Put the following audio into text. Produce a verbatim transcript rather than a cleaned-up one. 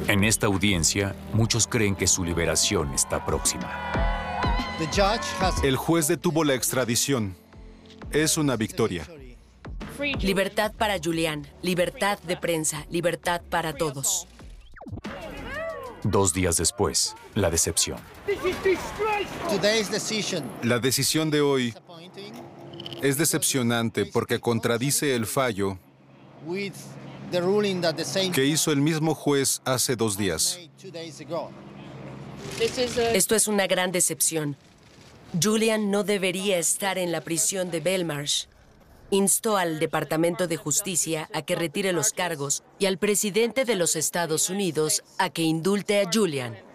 En esta audiencia, muchos creen que su liberación está próxima. El juez detuvo la extradición. Es una victoria. Libertad para Julian, libertad de prensa, libertad para todos. Dos días después, la decepción. La decisión de hoy es decepcionante porque contradice el fallo que hizo el mismo juez hace dos días. Esto es una gran decepción. Julian no debería estar en la prisión de Belmarsh. Insto al Departamento de Justicia a que retire los cargos y al presidente de los Estados Unidos a que indulte a Julian.